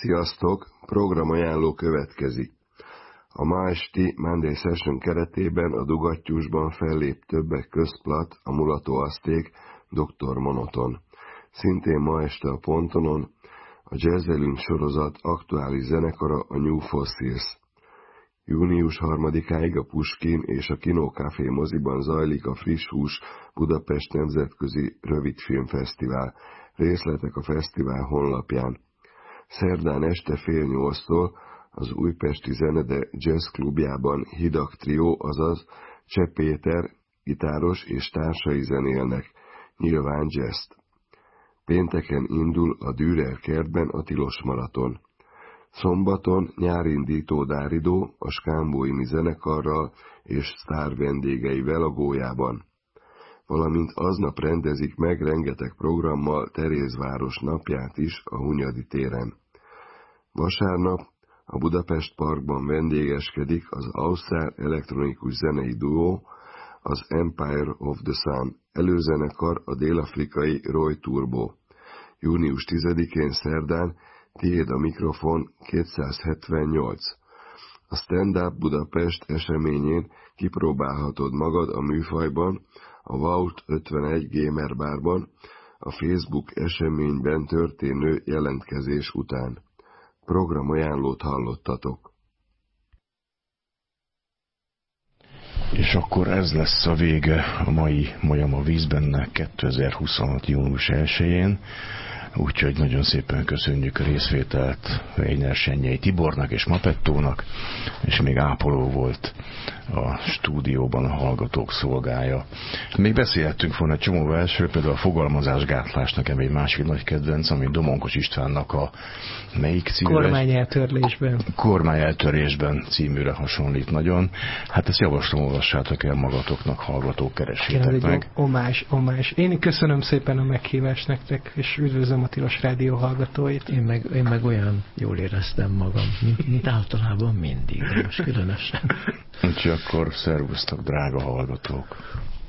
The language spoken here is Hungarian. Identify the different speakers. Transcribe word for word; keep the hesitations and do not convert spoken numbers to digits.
Speaker 1: Sziasztok! Programajánló következik. A ma esti Monday Session keretében a Dugattyúsban fellép többek közt Plat, a Mulató Azték, doktor Monoton. Szintén ma este a Pontonon a Jazzelünk sorozat aktuális zenekara, a New Fossils. június harmadikáig a Puskin és a Kino Café moziban zajlik a Friss Hús Budapest Nemzetközi Rövidfilmfesztivál. Részletek a fesztivál honlapján. Szerdán este fél nyolctól az Újpesti Zenede Jazz Klubjában Hidak Trió, azaz Cseh Péter, gitáros és társai zenélnek, nyilván jazzt. Pénteken indul a Dürer kertben a Tilos Maraton. Szombaton nyárindító Dáridó a Skámboimi zenekarral és sztár vendégeivel a Gólyában. Valamint aznap rendezik meg rengeteg programmal Terézváros napját is a Hunyadi téren. Vasárnap a Budapest Parkban vendégeskedik az ausztrál elektronikus zenei duó, az Empire of the Sun, előzenekar a dél-afrikai Roy Turbo. június tizedikén szerdán Tiéd a mikrofon kétszázhetvennyolc. A Stand Up Budapest eseményén kipróbálhatod magad a műfajban, a Vault ötvenegy Gamer Barban, a Facebook eseményben történő jelentkezés után. Programajánlót hallottatok.
Speaker 2: És akkor ez lesz a vége a mai Majom a vízbennek kétezer-huszonhat. június elsején. Úgyhogy nagyon szépen köszönjük a részvételt Weiner Sennyei Tibornak és Mapettónak, és még ápoló volt a stúdióban a hallgatók szolgája. Még beszélhettünk volna egy csomó versről, például a Fogalmazásgátlás nekem egy másik nagy kedvenc, ami Domonkos Istvánnak a melyik címűre?
Speaker 3: Kormányeltörlésben.
Speaker 2: Kormányeltörlésben címűre hasonlít nagyon. Hát ezt javaslom, olvassátok el magatoknak, hallgatók, keressétek
Speaker 3: Kérem,
Speaker 2: meg.
Speaker 3: Omás, omás. Én köszönöm szépen a meghívást nektek, és üdvözlöm a Tilos Rádió hallgatóit.
Speaker 4: Én meg, én meg olyan jól éreztem magam, mint, mint általában mindig, de most különösen.
Speaker 2: Úgyhogy akkor szervusztok, drága hallgatók!